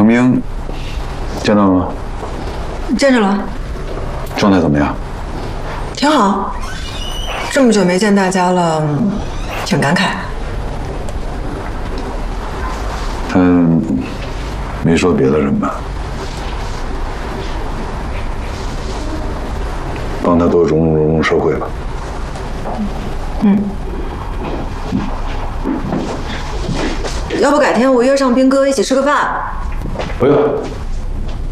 程明见到了吗？ 见着了， 状态怎么样？ 挺好。这么久没见大家了，挺感慨。 他没说别的什么，帮他多融入社会吧。 要不改天我约上兵哥一起吃个饭？ 不用。